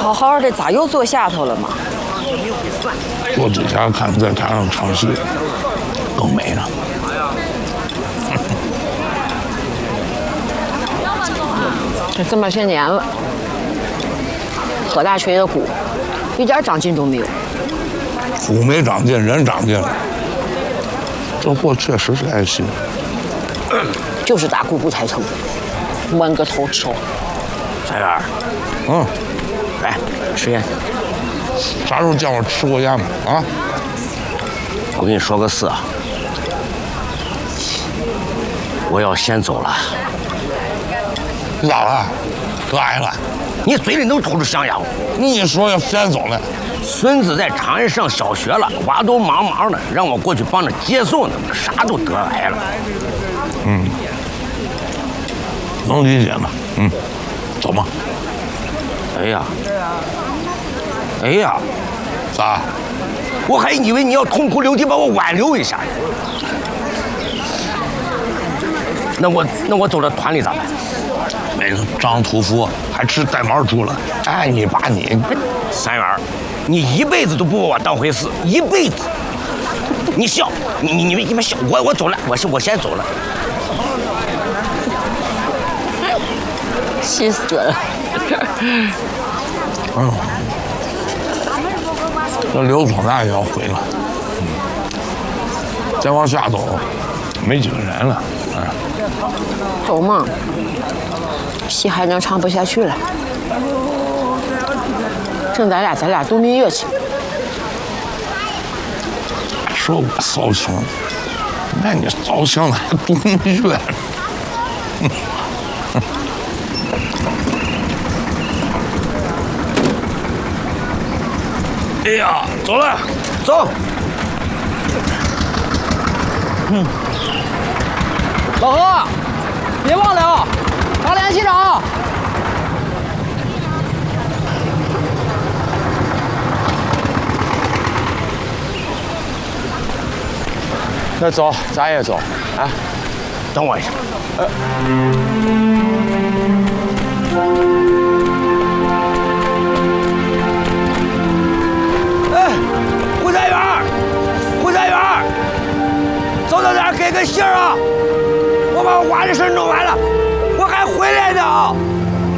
好好的，咋又坐下头了嘛？ 坐底下看，再看上场戏，更美了。 这么些年了，何大锤的股一点长进都没有。 股没长进，人长进了。这货确实是爱惜， 就是打股不太成，闷个头吃。 小元，来吃烟。 啥时候见我吃过烟吗？啊？ 我跟你说个事啊，我要先走了。 咋了？得癌了？ 你嘴里能吐出象牙？ 你说要先走了？ 孙子在长安上小学了，娃都忙的，让我过去帮着接送他们，啥都得癌了。 能理解吗？走吧。 哎呀， 咋？ 我还以为你要痛哭流涕把我挽留一下。那我走到团里咋办？ 那个张屠夫还吃带毛猪了，哎，你把你三元，你一辈子都不把我当回事，一辈子。你笑，你们笑，我走了，我先走了。 气死了！ 这刘总那也要回了，再往下走，没几个人了， 走嘛，戏还能唱不下去了。剩咱俩度蜜月去。 说我骚情，那你骚情了还度蜜月？哎呀，走了， 走。 老何，别忘了啊，打联系场。那走，咱也走啊。 等我一下。胡家园，走到哪儿给个信儿啊！我把我娃的事弄完了，我还回来的啊！